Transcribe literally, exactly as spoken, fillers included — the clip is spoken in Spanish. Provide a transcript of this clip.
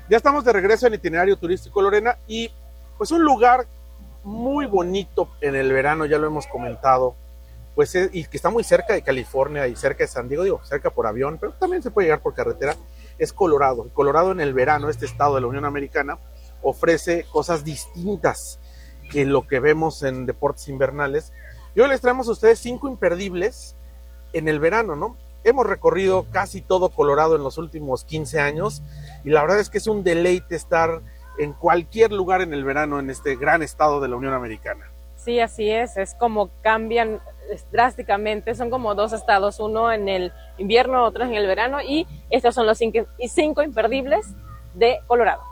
Ya estamos de regreso en Itinerario Turístico Lorena y pues un lugar muy bonito en el verano, ya lo hemos comentado, pues es, y que está muy cerca de California y cerca de San Diego, digo, cerca por avión, pero también se puede llegar por carretera, es Colorado. Colorado en el verano, este estado de la Unión Americana, ofrece cosas distintas que lo que vemos en deportes invernales. Y hoy les traemos a ustedes cinco imperdibles en el verano, ¿no? Hemos recorrido casi todo Colorado en los últimos quince años y la verdad es que es un deleite estar en cualquier lugar en el verano en este gran estado de la Unión Americana. Sí, así es, es como cambian drásticamente, son como dos estados, uno en el invierno, otro en el verano, y estos son los cinco, cinco imperdibles de Colorado.